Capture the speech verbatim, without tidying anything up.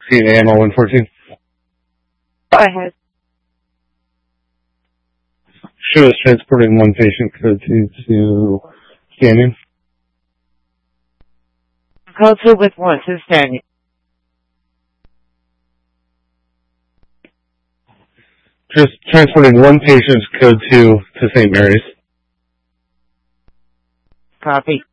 A M L one fourteen. Go ahead. Show us transporting one patient, code two to Canyon. Code two with one to Canyon. Just transporting one patient, code two to Saint Mary's. Copy.